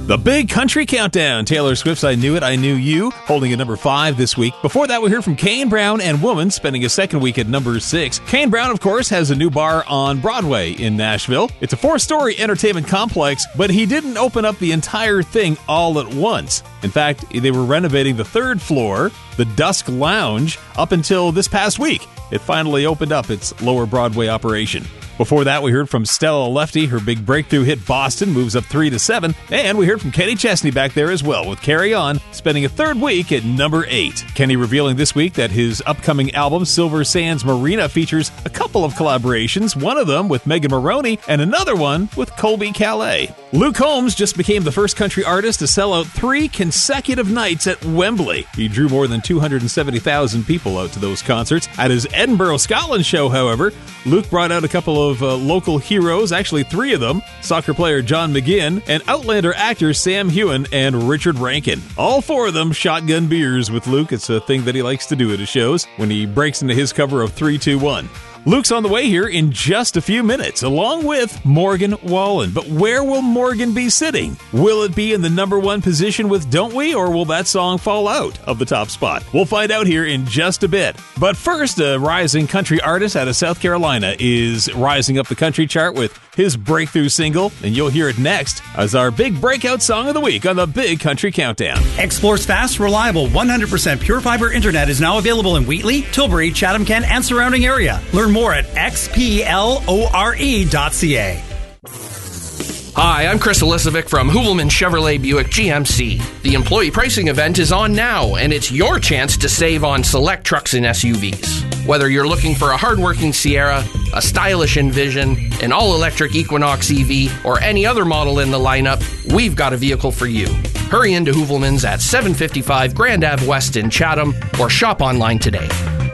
The Big Country Countdown. Taylor Swift's I Knew It, I Knew You, holding at number 5 this week. Before that, we heard from Kane Brown and Woman, spending a second week at number 6. Kane Brown, of course, has a new bar on Broadway in Nashville. It's a 4-story entertainment complex, but he didn't open up the entire thing all at once. In fact, they were renovating the 3rd floor, the Dusk Lounge, up until this past week. It finally opened up its lower Broadway operation. Before that, we heard from Stella Lefty. Her big breakthrough hit Boston moves up 3 to 7. And we heard from Kenny Chesney back there as well with Carry On, spending a 3rd week at number 8. Kenny revealing this week that his upcoming album, Silver Sands Marina, features a couple of collaborations, one of them with Megan Maroney and another one with Colby Calais. Luke Combs just became the first country artist to sell out 3 consecutive nights at Wembley. He drew more than 270,000 people out to those concerts. At his Edinburgh, Scotland show, however, Luke brought out a couple of local heroes, actually 3 of them, soccer player John McGinn and Outlander actor Sam Heughan and Richard Rankin. All 4 of them shotgun beers with Luke. It's a thing that he likes to do at his shows when he breaks into his cover of 3-2-1. Luke's on the way here in just a few minutes, along with Morgan Wallen. But where will Morgan be sitting? Will it be in the number 1 position with Don't We, or will that song fall out of the top spot? We'll find out here in just a bit. But first, a rising country artist out of South Carolina is rising up the country chart with his breakthrough single, and you'll hear it next as our big breakout song of the week on the Big Country Countdown. Xplore's fast, reliable, 100% pure fiber internet is now available in Wheatley, Tilbury, Chatham-Kent, and surrounding area. Learn more at xplore.ca. Hi, I'm Chris Elisovic from Hoovelman Chevrolet Buick GMC. The employee pricing event is on now, and it's your chance to save on select trucks and SUVs. Whether you're looking for a hardworking Sierra, a stylish Envision, an all-electric Equinox EV, or any other model in the lineup, we've got a vehicle for you. Hurry into Hoovelman's at 755 Grand Ave West in Chatham, or shop online today.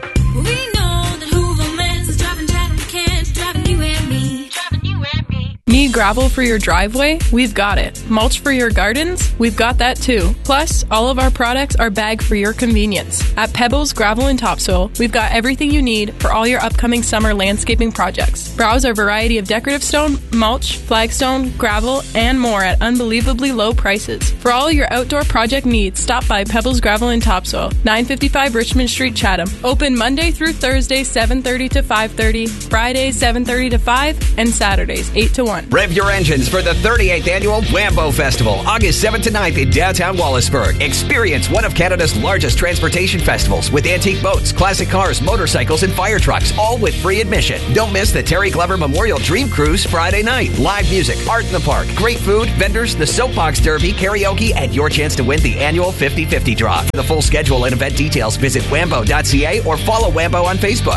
Need gravel for your driveway? We've got it. Mulch for your gardens? We've got that too. Plus, all of our products are bagged for your convenience. At Pebbles Gravel and Topsoil, we've got everything you need for all your upcoming summer landscaping projects. Browse our variety of decorative stone, mulch, flagstone, gravel, and more at unbelievably low prices. For all your outdoor project needs, stop by Pebbles Gravel and Topsoil, 955 Richmond Street, Chatham. Open Monday through Thursday, 7:30 to 5:30, Fridays, 7:30 to 5, and Saturdays, 8 to 1. Rev your engines for the 38th Annual Wambo Festival, August 7th to 9th in downtown Wallaceburg. Experience one of Canada's largest transportation festivals with antique boats, classic cars, motorcycles, and fire trucks, all with free admission. Don't miss the Terry Glover Memorial Dream Cruise Friday night. Live music, art in the park, great food, vendors, the Soapbox Derby, karaoke, and your chance to win the annual 50/50 draw. For the full schedule and event details, visit wambo.ca or follow Wambo on Facebook.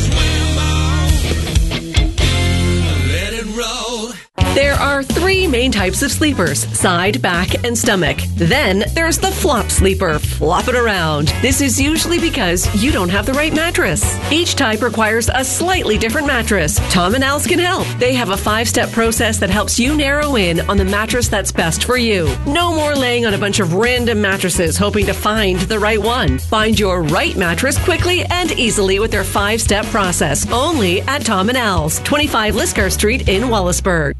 There are 3 main types of sleepers: side, back, and stomach. Then there's the flop sleeper, flop it around. This is usually because you don't have the right mattress. Each type requires a slightly different mattress. Tom and Al's can help. They have a 5-step process that helps you narrow in on the mattress that's best for you. No more laying on a bunch of random mattresses hoping to find the right one. Find your right mattress quickly and easily with their 5-step process. Only at Tom and Al's, 25 Liscar Street in Wallaceburg.